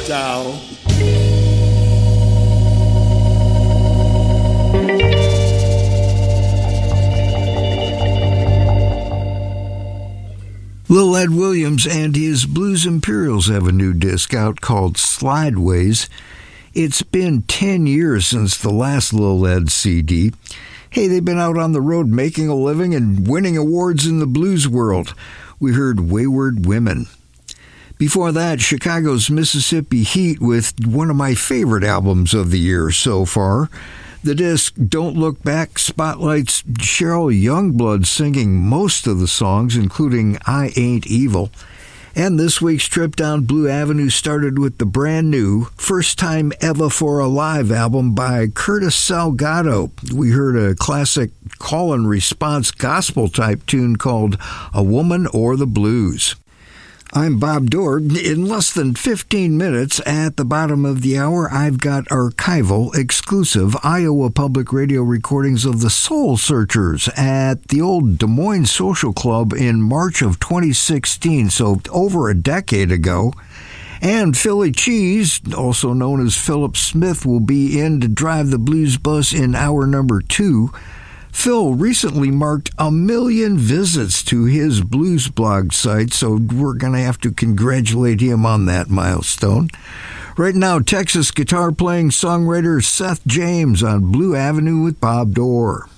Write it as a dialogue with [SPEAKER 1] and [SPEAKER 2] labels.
[SPEAKER 1] Ciao.
[SPEAKER 2] Lil Ed Williams and his Blues Imperials have a new disc out called Slideways. It's been 10 years since the last Lil Ed CD. Hey, they've been out on the road making a living and winning awards in the blues world. We heard Wayward Women. Before that, Chicago's Mississippi Heat with one of my favorite albums of the year so far. The disc Don't Look Back spotlights Cheryl Youngblood singing most of the songs, including I Ain't Evil. And this week's trip down Blue Avenue started with the brand new First Time Ever for a Live album by Curtis Salgado. We heard a classic call and response gospel type tune called A Woman or the Blues. I'm Bob Dorr. In less than 15 minutes at the bottom of the hour, I've got archival, exclusive Iowa Public Radio recordings of the Soul Searchers at the old Des Moines Social Club in March of 2016, so over a decade ago. And Philly Cheese, also known as Philip Smith, will be in to drive the blues bus in hour number 2. Phil recently marked 1 million visits to his blues blog site, so we're going to have to congratulate him on that milestone. Right now, Texas guitar-playing songwriter Seth James on Blue Avenue with Bob Dorr.